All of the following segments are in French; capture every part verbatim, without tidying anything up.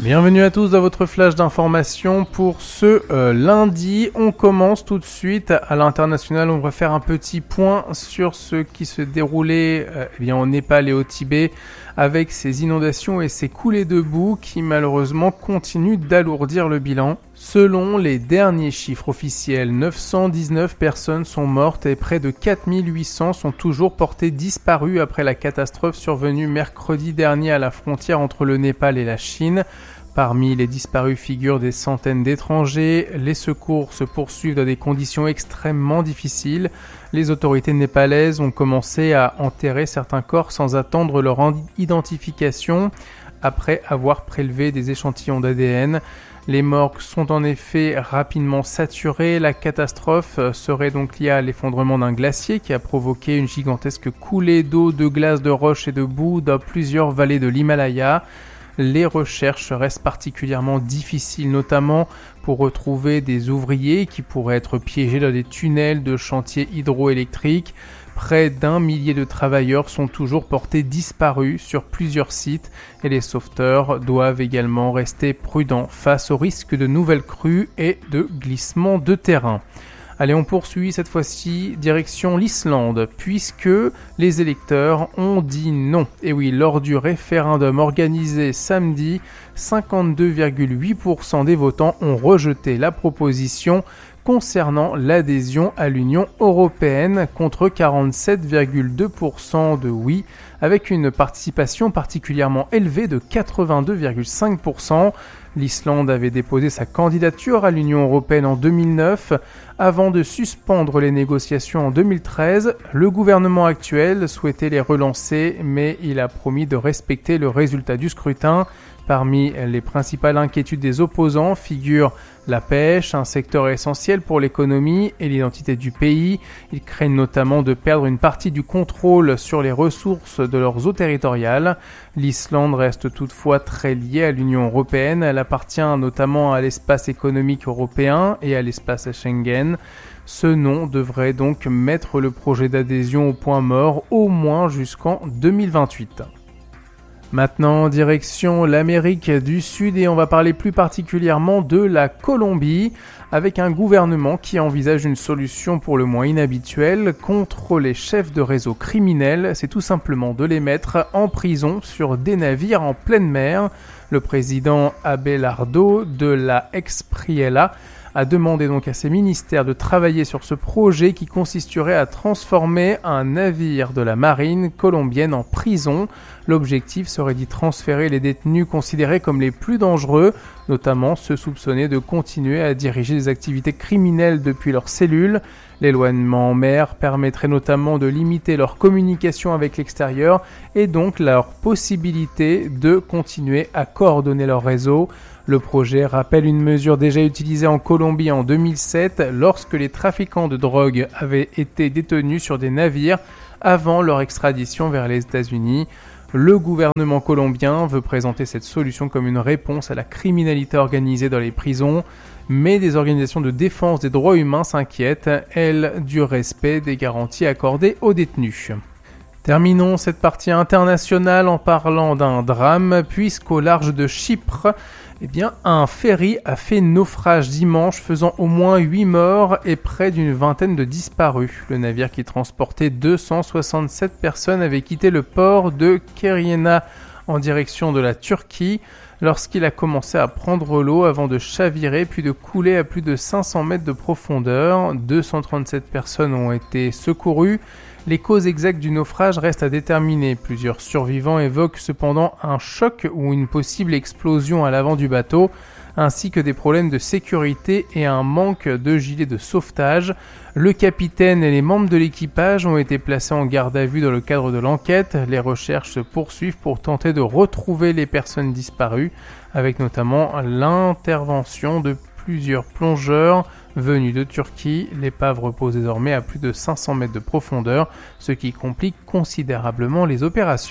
Bienvenue à tous dans votre flash d'information pour ce euh, lundi. On commence tout de suite à l'international. On va faire un petit point sur ce qui se déroulait euh, eh bien, au Népal et au Tibet avec ces inondations et ces coulées de boue qui malheureusement continuent d'alourdir le bilan. Selon les derniers chiffres officiels, neuf cent dix-neuf personnes sont mortes et près de quatre mille huit cents sont toujours portées disparues après la catastrophe survenue mercredi dernier à la frontière entre le Népal et la Chine. Parmi les disparus figurent des centaines d'étrangers. Les secours se poursuivent dans des conditions extrêmement difficiles. Les autorités népalaises ont commencé à enterrer certains corps sans attendre leur identification après avoir prélevé des échantillons d'A D N. Les morgues sont en effet rapidement saturées. La catastrophe serait donc liée à l'effondrement d'un glacier qui a provoqué une gigantesque coulée d'eau, de glace, de roches et de boue dans plusieurs vallées de l'Himalaya. Les recherches restent particulièrement difficiles, notamment pour retrouver des ouvriers qui pourraient être piégés dans des tunnels de chantiers hydroélectriques. Près d'un millier de travailleurs sont toujours portés disparus sur plusieurs sites et les sauveteurs doivent également rester prudents face au risque de nouvelles crues et de glissements de terrain. Allez, on poursuit cette fois-ci direction l'Islande, puisque les électeurs ont dit non. Et oui, lors du référendum organisé samedi, cinquante-deux virgule huit pour cent des votants ont rejeté la proposition concernant l'adhésion à l'Union européenne contre quarante-sept virgule deux pour cent de oui, avec une participation particulièrement élevée de quatre-vingt-deux virgule cinq pour cent. L'Islande avait déposé sa candidature à l'Union européenne en deux mille neuf. Avant de suspendre les négociations en deux mille treize, le gouvernement actuel souhaitait les relancer, mais il a promis de respecter le résultat du scrutin. Parmi les principales inquiétudes des opposants figurent la pêche, un secteur essentiel pour l'économie et l'identité du pays. Ils craignent notamment de perdre une partie du contrôle sur les ressources de leurs eaux territoriales. L'Islande reste toutefois très liée à l'Union européenne. Elle appartient notamment à l'espace économique européen et à l'espace Schengen. Ce nom devrait donc mettre le projet d'adhésion au point mort au moins jusqu'en deux mille vingt-huit. Maintenant, direction l'Amérique du Sud et on va parler plus particulièrement de la Colombie avec un gouvernement qui envisage une solution pour le moins inhabituelle contre les chefs de réseaux criminels. C'est tout simplement de les mettre en prison sur des navires en pleine mer. Le président Abelardo de la Expriela a demandé donc à ses ministères de travailler sur ce projet qui consisterait à transformer un navire de la marine colombienne en prison. L'objectif serait d'y transférer les détenus considérés comme les plus dangereux, notamment ceux soupçonnés de continuer à diriger des activités criminelles depuis leurs cellules. L'éloignement en mer permettrait notamment de limiter leur communication avec l'extérieur et donc leur possibilité de continuer à coordonner leur réseau. Le projet rappelle une mesure déjà utilisée en Colombie en deux mille sept lorsque les trafiquants de drogue avaient été détenus sur des navires avant leur extradition vers les États-Unis. Le gouvernement colombien veut présenter cette solution comme une réponse à la criminalité organisée dans les prisons, mais des organisations de défense des droits humains s'inquiètent, elles, du respect des garanties accordées aux détenus. Terminons cette partie internationale en parlant d'un drame, puisqu'au large de Chypre, eh bien, un ferry a fait naufrage dimanche, faisant au moins huit morts et près d'une vingtaine de disparus. Le navire qui transportait deux cent soixante-sept personnes avait quitté le port de Kériena en direction de la Turquie lorsqu'il a commencé à prendre l'eau avant de chavirer puis de couler à plus de cinq cents mètres de profondeur. deux cent trente-sept personnes ont été secourues. Les causes exactes du naufrage restent à déterminer. Plusieurs survivants évoquent cependant un choc ou une possible explosion à l'avant du bateau, ainsi que des problèmes de sécurité et un manque de gilets de sauvetage. Le capitaine et les membres de l'équipage ont été placés en garde à vue dans le cadre de l'enquête. Les recherches se poursuivent pour tenter de retrouver les personnes disparues, avec notamment l'intervention de plusieurs plongeurs venus de Turquie. L'épave repose désormais à plus de cinq cents mètres de profondeur, ce qui complique considérablement les opérations.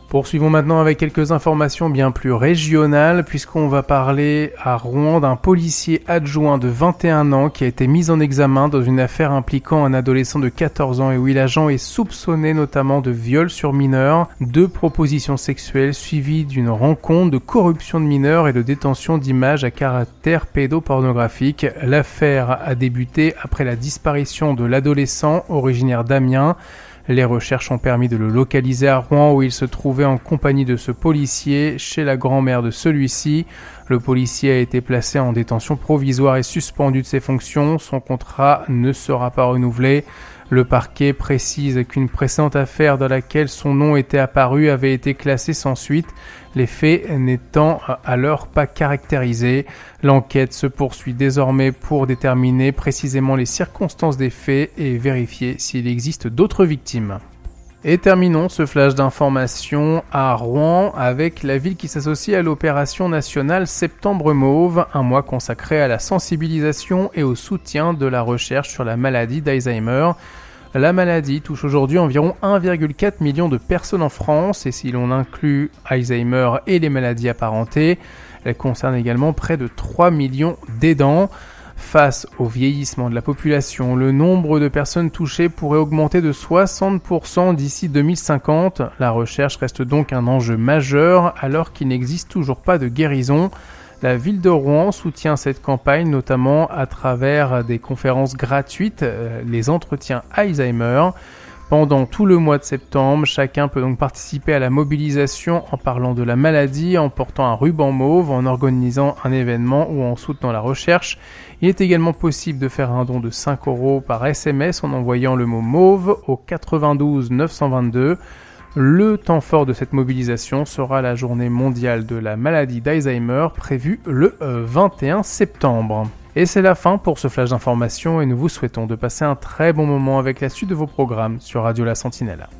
Poursuivons maintenant avec quelques informations bien plus régionales, puisqu'on va parler à Rouen d'un policier adjoint de vingt et un ans qui a été mis en examen dans une affaire impliquant un adolescent de quatorze ans et où l'agent est soupçonné notamment de viol sur mineur, de propositions sexuelles suivies d'une rencontre, de corruption de mineurs et de détention d'images à caractère pédopornographique. L'affaire a débuté après la disparition de l'adolescent originaire d'Amiens. Les recherches ont permis de le localiser à Rouen où il se trouvait en compagnie de ce policier chez la grand-mère de celui-ci. Le policier a été placé en détention provisoire et suspendu de ses fonctions. Son contrat ne sera pas renouvelé. Le parquet précise qu'une précédente affaire dans laquelle son nom était apparu avait été classée sans suite, les faits n'étant alors pas caractérisés. L'enquête se poursuit désormais pour déterminer précisément les circonstances des faits et vérifier s'il existe d'autres victimes. Et terminons ce flash d'information à Rouen avec la ville qui s'associe à l'opération nationale Septembre Mauve, un mois consacré à la sensibilisation et au soutien de la recherche sur la maladie d'Alzheimer. La maladie touche aujourd'hui environ un virgule quatre million de personnes en France et si l'on inclut Alzheimer et les maladies apparentées, elle concerne également près de trois millions d'aidants. Face au vieillissement de la population, le nombre de personnes touchées pourrait augmenter de soixante pour cent d'ici deux mille cinquante. La recherche reste donc un enjeu majeur alors qu'il n'existe toujours pas de guérison. La ville de Rouen soutient cette campagne notamment à travers des conférences gratuites, les entretiens Alzheimer. Pendant tout le mois de septembre, chacun peut donc participer à la mobilisation en parlant de la maladie, en portant un ruban mauve, en organisant un événement ou en soutenant la recherche. Il est également possible de faire un don de cinq euros par S M S en envoyant le mot mauve au quatre-vingt-douze neuf cent vingt-deux. Le temps fort de cette mobilisation sera la journée mondiale de la maladie d'Alzheimer prévue le vingt et un septembre. Et c'est la fin pour ce flash d'information et nous vous souhaitons de passer un très bon moment avec la suite de vos programmes sur Radio La Sentinelle.